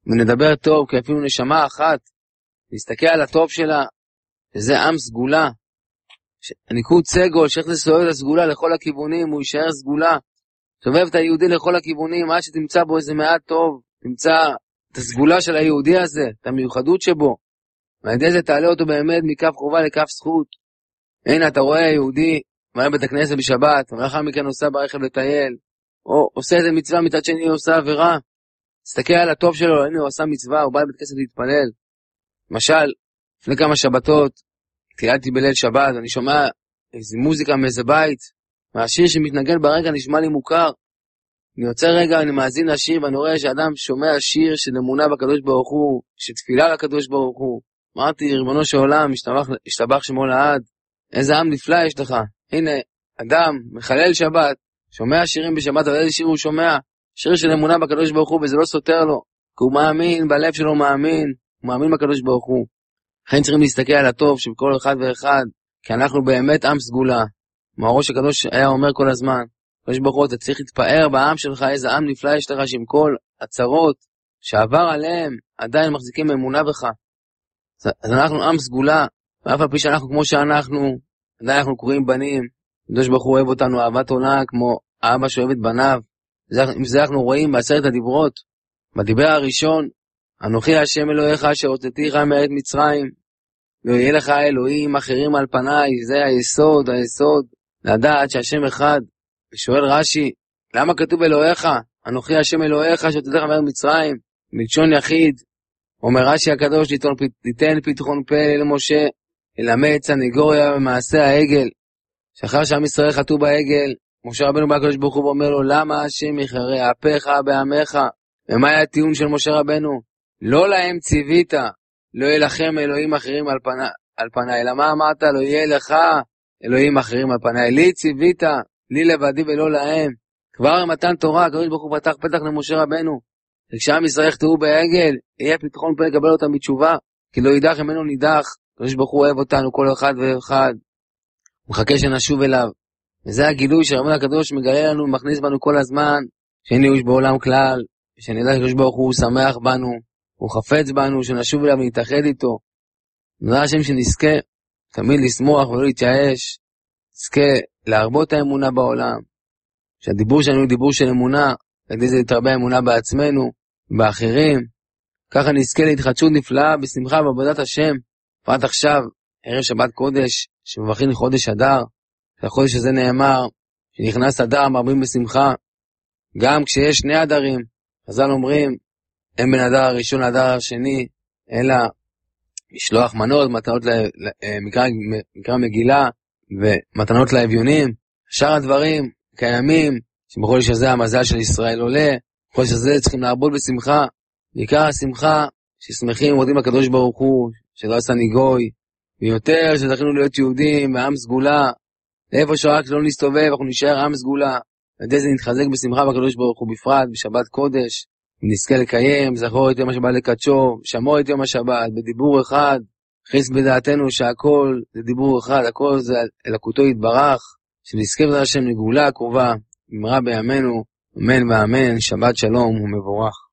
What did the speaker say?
ונדבר טוב, כי אפילו נשמה אחת, נסתכל על הטוב שלה, שזה עם סגולה, הניקוד סגול, שאיך זה סובב את הסגולה לכל הכיוונים, הוא יישאר סגולה, סובב את היהודי לכל הכיוונים, עד שתמצא בו איזה מעט טוב, תמצא את הסגולה של היהודי הזה, את המיוחדות שבו, ועל ידי זה תעלה אותו באמת מכף חובה לכף זכות. הנה אתה רואה יהודי, מראה בית הכנסת בשבת, ולאחר מכן עושה ברכב לטייל, או עושה איזה מצווה, מצד שני עושה עבירה, תסתכל על הטוב שלו, הנה הוא עשה מצווה, הוא בא לבית הכנסת להתפלל. למשל, לפני כמה שבתות, תהילתי בליל שבת, אני שומע איזו מוזיקה מאיזה בית, והשיר שמתנגן ברגע נשמע לי מוכר. אני יוצא רגע, אני מאזין לשיר, ואני רואה שאדם שומע שיר של אמונה בקדוש ברוך הוא, שתפילה לקדוש ברוך הוא. אמרתי, ריבונו של עולם, השתבח שמו לעד, איזה עם נפלא יש לך. הנה, אדם מחלל שבת, שומע שירים בשבת, אבל איזה שיר הוא שומע? שיר של אמונה בקדוש ברוך הוא, וזה לא סותר לו, כי הוא מאמין, בלב שלו הוא מאמין בקדוש ברוך הוא. לכן צריכים להסתכל על הטוב של כל אחד ואחד, כי אנחנו באמת עם סגולה. מהראש הקדוש היה אומר כל הזמן, קדוש ברוך הוא, אתה צריך להתפאר בעם שלך, איזה עם נפלא יש לך, שעם כל הצרות שעבר עליהם, עדיין מחזיקים אמונה בך. אז אנחנו עם סגולה, ואף על פי שאנחנו כמו שאנחנו, עדיין אנחנו קוראים בנים, קדוש ברוך הוא אוהב אותנו אהבת עולם, כמו האבא שאוהב את בניו. עם זה אנחנו רואים בעשרת הדיברות, בדיבר הראשון, אנוכי השם אלוהיך אשר הוצאתיך מארץ מצרים, לא יהיה לך אלוהים אחרים על פניי. זה היסוד, לדעת שהשם אחד. ושואל רש"י, למה כתוב אלוהיך? אנוכי השם אלוהיך אשר הוצאתיך מארץ מצרים, מלשון יחיד. אומר רש"י הקדוש, ליתן פתחון פה למשה, ללמד סנגוריה במעשה העגל. שאחר שעם ישראל חטאו בעגל, משה רבנו בא הקדוש ברוך הוא ואומר לו, למה השם יכרע אפיך בעמך? ומה היה הטיעון של משה רבנו? לא להם ציווית, לא יהיה לכם אלוהים אחרים על פניי, אלא מה אמרת? לא יהיה לך אלוהים אחרים על פניי, לי ציווית, לי לבדי ולא להם. כבר במתן תורה, הקדוש ברוך הוא פתח פתח למשה רבנו, וכשעם ישראל חטאו בעגל, יהיה פתחון פה לקבל אותם בתשובה, כי לא יידח ממנו נידח. הקדוש ברוך הוא אוהב אותנו כל אחד ואחד, הוא מחכה שנשוב אליו. וזה הגילוי שרבנו הקדוש מגלה לנו, מכניס בנו כל הזמן, שאין ייאוש בעולם כלל, ושנדע שקדוש ברוך הוא שמח בנו, הוא חפץ בנו, שנשוב אליו ונתאחד איתו. נראה השם שנזכה תמיד לשמוח ולא להתייאש, נזכה להרבות האמונה בעולם, שהדיבור שלנו הוא דיבור של אמונה, כדי זה להתרבה אמונה בעצמנו, באחרים. ככה נזכה להתחדשות נפלאה בשמחה בעבודת השם. פרט עכשיו, ערב שבת קודש, שמבחין חודש אדר, החודש הזה נאמר, שנכנס אדר מרבים בשמחה, גם כשיש שני אדרים, חז"ל אומרים, אין בין אדר הראשון לאדר השני, אלא משלוח מנות, מתנות מקרא מגילה, ומתנות לאביונים. שאר הדברים קיימים, שבחודש הזה המזל של ישראל עולה, בחודש הזה צריכים להרבות בשמחה, בעיקר השמחה, ששמחים ומודים לקדוש ברוך הוא, שלא עשה ניגוי, ויותר שזכינו להיות יהודים ועם סגולה, לאיפה שרק לא נסתובב, אנחנו נשאר עם סגולה, ועדי זה נתחזק בשמחה בקדוש ברוך הוא בפרט, בשבת קודש, נזכה לקיים, זכור את יום השבת לקדשו, שמור את יום השבת, בדיבור אחד, הכניס בדעתנו שהכל זה דיבור אחד, הכל זה אלוקותו יתברך, שנזכה בדעת השם לגאולה הקרובה, במהרה בימינו, אמן ואמן, שבת שלום ומבורך.